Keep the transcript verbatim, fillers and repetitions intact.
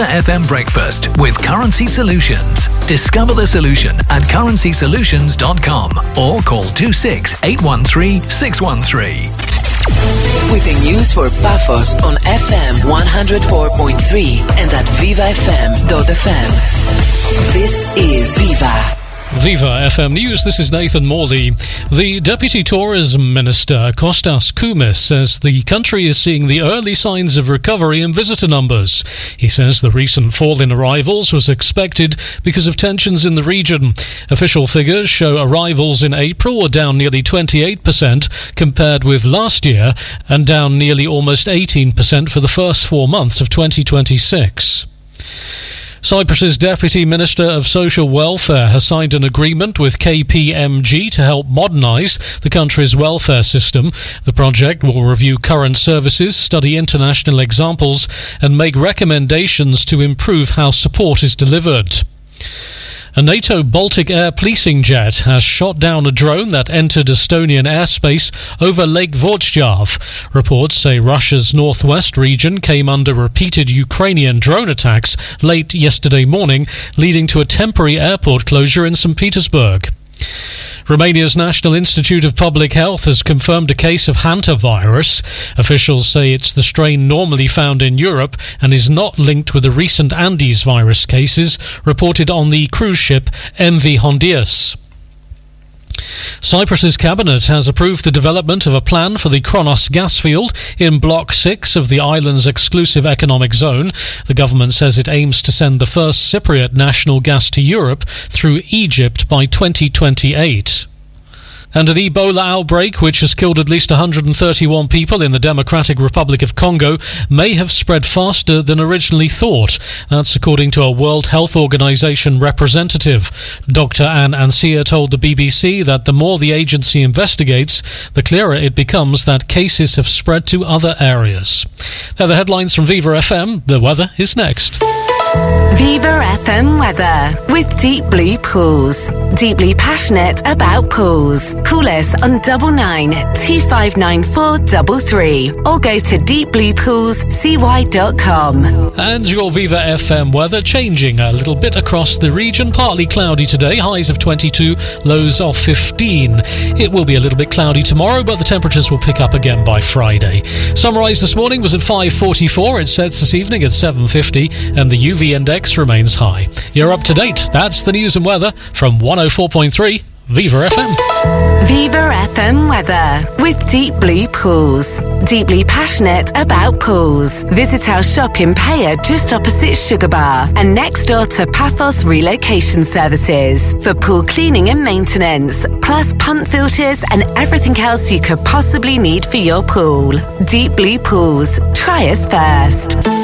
F M Breakfast with Currency Solutions. Discover the solution at currency solutions dot com or call two six eight one three six one three. With the news for Paphos on F M one oh four point three and at viva f m dot f m. This is Viva. Viva F M News, this is Nathan Morley. The Deputy Tourism Minister, Kostas Koumis, says the country is seeing the early signs of recovery in visitor numbers. He says the recent fall in arrivals was expected because of tensions in the region. Official figures show arrivals in April were down nearly twenty-eight percent compared with last year and down nearly almost eighteen percent for the first four months of twenty twenty-six. Cyprus's Deputy Minister of Social Welfare has signed an agreement with K P M G to help modernise the country's welfare system. The project will review current services, study international examples, and make recommendations to improve how support is delivered. A NATO Baltic Air policing jet has shot down a drone that entered Estonian airspace over Lake Vortjav. Reports say Russia's northwest region came under repeated Ukrainian drone attacks late yesterday morning, leading to a temporary airport closure in Saint Petersburg. Romania's National Institute of Public Health has confirmed a case of hantavirus. Officials say it's the strain normally found in Europe and is not linked with the recent Andes virus cases reported on the cruise ship M V Hondias. Cyprus's cabinet has approved the development of a plan for the Kronos gas field in Block six of the island's exclusive economic zone. The government says it aims to send the first Cypriot national gas to Europe through Egypt by twenty twenty-eight. And an Ebola outbreak, which has killed at least one hundred thirty-one people in the Democratic Republic of Congo, may have spread faster than originally thought. That's according to a World Health Organization representative. Doctor Anne Ansia told the B B C that the more the agency investigates, the clearer it becomes that cases have spread to other areas. They're the headlines from Viva F M. The weather is next. Viva F M weather with Deep Blue Pools. Deeply passionate about pools. Call us on double nine two five nine four double three or go to deep blue pools c y dot com. And your Viva F M weather changing a little bit across the region. Partly cloudy today, highs of twenty-two, lows of fifteen. It will be a little bit cloudy tomorrow, but the temperatures will pick up again by Friday. Sunrise this morning was at five forty-four. It sets this evening at seven fifty, and the U V index remains high. You're up to date. That's the news and weather from one oh four point three Viva F M. Viva F M weather with Deep Blue Pools. Deeply passionate about pools. Visit our shop in Paya just opposite Sugar Bar and next door to Paphos Relocation Services for pool cleaning and maintenance, plus pump filters and everything else you could possibly need for your pool. Deep Blue Pools. Try us first.